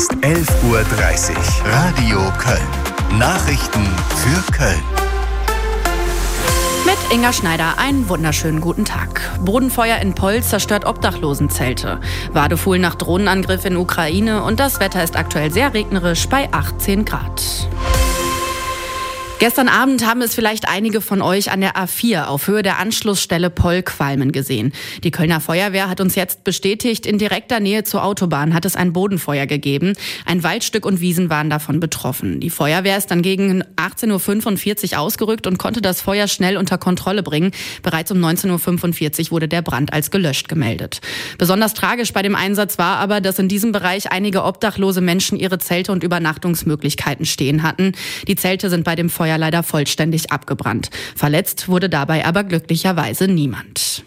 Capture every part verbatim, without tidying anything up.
ist elf Uhr dreißig. Radio Köln. Nachrichten für Köln. Mit Inga Schneider einen wunderschönen guten Tag. Bodenfeuer in Poll zerstört Obdachlosenzelte. Wadefuhl nach Drohnenangriff in Ukraine und das Wetter ist aktuell sehr regnerisch bei achtzehn Grad. Gestern Abend haben es vielleicht einige von euch an der A vier auf Höhe der Anschlussstelle Poll-Qualmen gesehen. Die Kölner Feuerwehr hat uns jetzt bestätigt, in direkter Nähe zur Autobahn hat es ein Bodenfeuer gegeben. Ein Waldstück und Wiesen waren davon betroffen. Die Feuerwehr ist dann gegen achtzehn Uhr fünfundvierzig ausgerückt und konnte das Feuer schnell unter Kontrolle bringen. Bereits um neunzehn Uhr fünfundvierzig wurde der Brand als gelöscht gemeldet. Besonders tragisch bei dem Einsatz war aber, dass in diesem Bereich einige obdachlose Menschen ihre Zelte und Übernachtungsmöglichkeiten stehen hatten. Die Zelte sind bei dem Feuer leider vollständig abgebrannt. Verletzt wurde dabei aber glücklicherweise niemand.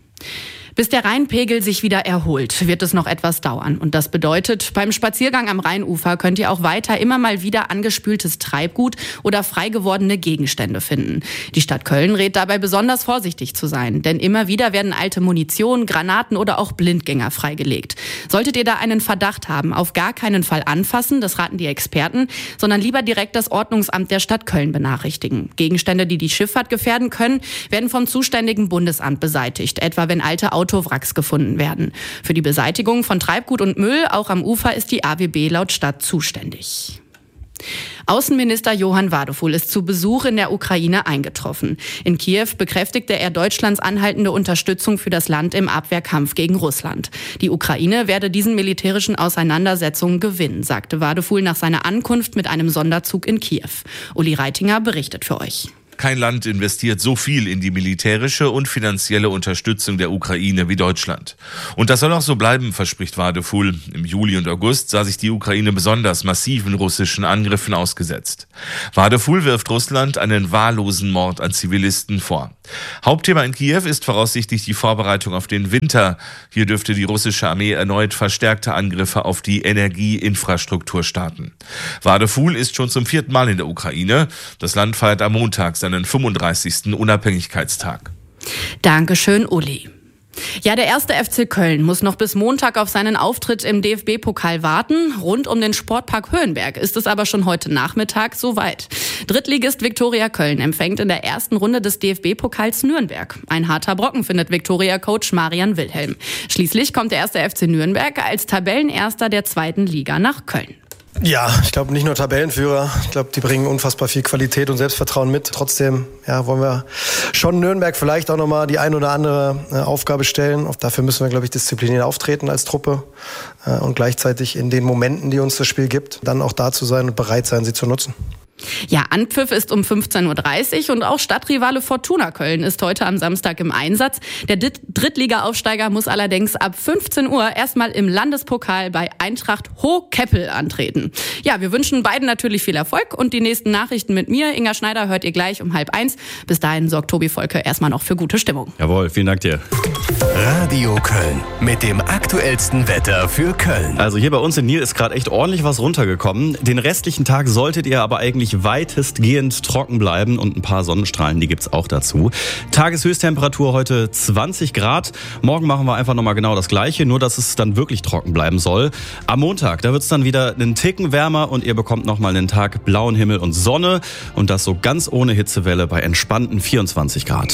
Bis der Rheinpegel sich wieder erholt, wird es noch etwas dauern. Und das bedeutet, beim Spaziergang am Rheinufer könnt ihr auch weiter immer mal wieder angespültes Treibgut oder frei gewordene Gegenstände finden. Die Stadt Köln rät dabei besonders vorsichtig zu sein, denn immer wieder werden alte Munition, Granaten oder auch Blindgänger freigelegt. Solltet ihr da einen Verdacht haben, auf gar keinen Fall anfassen, das raten die Experten, sondern lieber direkt das Ordnungsamt der Stadt Köln benachrichtigen. Gegenstände, die die Schifffahrt gefährden können, werden vom zuständigen Bundesamt beseitigt, etwa wenn alte Autos Autowracks gefunden werden. Für die Beseitigung von Treibgut und Müll, auch am Ufer, ist die A W B laut Stadt zuständig. Außenminister Johann Wadefuhl ist zu Besuch in der Ukraine eingetroffen. In Kiew bekräftigte er Deutschlands anhaltende Unterstützung für das Land im Abwehrkampf gegen Russland. Die Ukraine werde diesen militärischen Auseinandersetzungen gewinnen, sagte Wadefuhl nach seiner Ankunft mit einem Sonderzug in Kiew. Uli Reitinger berichtet für euch. Kein Land investiert so viel in die militärische und finanzielle Unterstützung der Ukraine wie Deutschland. Und das soll auch so bleiben, verspricht Wadefuhl. Im Juli und August sah sich die Ukraine besonders massiven russischen Angriffen ausgesetzt. Wadefuhl wirft Russland einen wahllosen Mord an Zivilisten vor. Hauptthema in Kiew ist voraussichtlich die Vorbereitung auf den Winter. Hier dürfte die russische Armee erneut verstärkte Angriffe auf die Energieinfrastruktur starten. Wadefuhl ist schon zum vierten Mal in der Ukraine. Das Land feiert am Montag seinen fünfunddreißigsten Unabhängigkeitstag. Dankeschön, Uli. Ja, der erste F C Köln muss noch bis Montag auf seinen Auftritt im D F B-Pokal warten. Rund um den Sportpark Höhenberg ist es aber schon heute Nachmittag soweit. Drittligist Viktoria Köln empfängt in der ersten Runde des D F B-Pokals Nürnberg. Ein harter Brocken findet Viktoria-Coach Marian Wilhelm. Schließlich kommt der erste F C Nürnberg als Tabellenerster der zweiten Liga nach Köln. Ja, ich glaube nicht nur Tabellenführer. Ich glaube, die bringen unfassbar viel Qualität und Selbstvertrauen mit. Trotzdem ja, wollen wir schon Nürnberg vielleicht auch nochmal die ein oder andere äh, Aufgabe stellen. Auch dafür müssen wir, glaube ich, diszipliniert auftreten als Truppe äh, und gleichzeitig in den Momenten, die uns das Spiel gibt, dann auch da zu sein und bereit sein, sie zu nutzen. Ja, Anpfiff ist um fünfzehn Uhr dreißig und auch Stadtrivale Fortuna Köln ist heute am Samstag im Einsatz. Der Drittliga-Aufsteiger muss allerdings ab fünfzehn Uhr erstmal im Landespokal bei Eintracht Hohkeppel antreten. Ja, wir wünschen beiden natürlich viel Erfolg und die nächsten Nachrichten mit mir, Inga Schneider, hört ihr gleich um halb eins. Bis dahin sorgt Tobi Volke erstmal noch für gute Stimmung. Jawohl, vielen Dank dir. Radio Köln mit dem aktuellsten Wetter für Köln. Also hier bei uns in Nil ist gerade echt ordentlich was runtergekommen. Den restlichen Tag solltet ihr aber eigentlich weitestgehend trocken bleiben und ein paar Sonnenstrahlen, die gibt's auch dazu. Tageshöchsttemperatur heute zwanzig Grad. Morgen machen wir einfach nochmal genau das Gleiche, nur dass es dann wirklich trocken bleiben soll. Am Montag, da wird's dann wieder einen Ticken wärmer und ihr bekommt nochmal einen Tag blauen Himmel und Sonne und das so ganz ohne Hitzewelle bei entspannten vierundzwanzig Grad.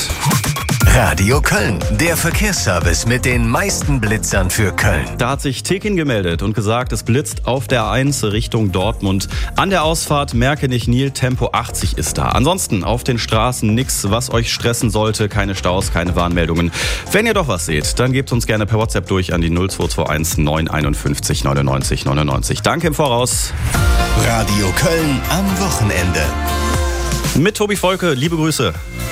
Radio Köln, der Verkehrsservice mit den meisten Blitzern für Köln. Da hat sich Tekin gemeldet und gesagt, es blitzt auf der eins Richtung Dortmund. An der Ausfahrt Merkenich-Nil, Tempo achtzig ist da. Ansonsten auf den Straßen nichts, was euch stressen sollte. Keine Staus, keine Warnmeldungen. Wenn ihr doch was seht, dann gebt uns gerne per WhatsApp durch an die null zwei zwei eins neun fünf eins neunundneunzig neunundneunzig. Danke im Voraus. Radio Köln am Wochenende. Mit Tobi Volke, liebe Grüße.